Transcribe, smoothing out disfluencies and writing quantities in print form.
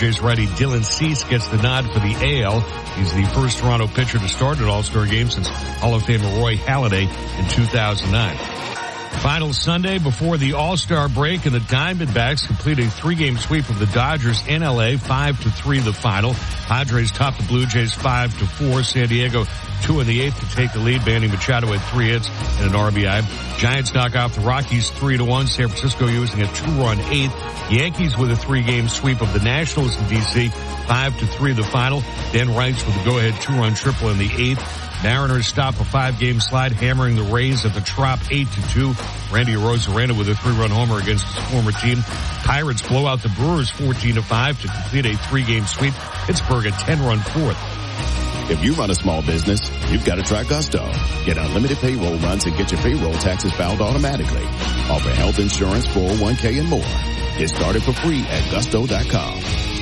Jays righty Dylan Cease gets the nod for the AL. He's the first Toronto pitcher to start an All-Star game since Hall of Famer Roy Halladay in 2009. Final Sunday before the All-Star break, and the Diamondbacks complete a 3-game sweep of the Dodgers in LA, 5-3 the final. Padres top the Blue Jays 5-4. San Diego 2 in the 8th to take the lead. Manny Machado had 3 hits and an RBI. Giants knock off the Rockies 3-1. San Francisco using a 2-run 8th. Yankees with a 3-game sweep of the Nationals in DC, 5-3 the final. Dan Rice with a go-ahead 2-run triple in the 8th. Mariners stop a 5-game slide, hammering the Rays at the Trop 8-2. Randy Arozarena with a 3-run homer against his former team. Pirates blow out the Brewers 14-5 to complete a 3-game sweep. Pittsburgh a 10-run 4th. If you run a small business, you've got to try Gusto. Get unlimited payroll runs and get your payroll taxes filed automatically. Offer health insurance, 401k, and more. Get started for free at gusto.com.